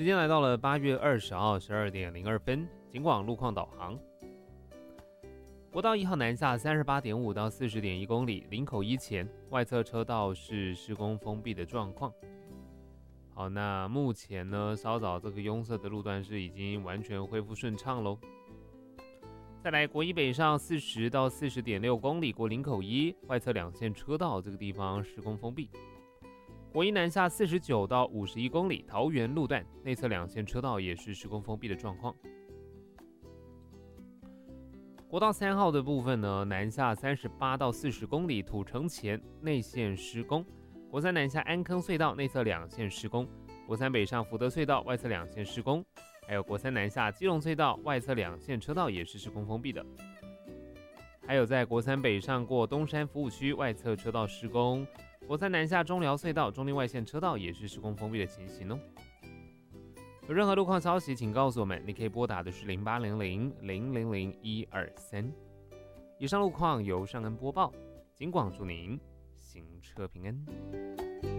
时间来到了8月20号12点02分，警广路况导航。国道1号南下38.5到40.1公里，林口一前外侧车道是施工封闭的状况。好，那目前呢，稍早这个拥塞的路段是已经完全恢复顺畅喽。再来，国一北上40到40.6公里，过林口一外侧两线车道这个地方施工封闭。国一南下49到51公里，桃园路段内侧两线车道也是施工封闭的状况。国道3号的部分呢，南下38到40公里，土城前内线施工。国三南下安坑隧道内侧两线施工，国三北上福德隧道外侧两线施工，还有国三南下基隆隧道外侧两线车道也是施工封闭的。还有在国三北上过东山服务区外侧车道施工，国三南下中寮隧道中立外线车道也是施工封闭的情形哦。有任何路况消息，请告诉我们，你可以拨打的是0800-000-123。以上路况由尚恩播报，警广祝您行车平安。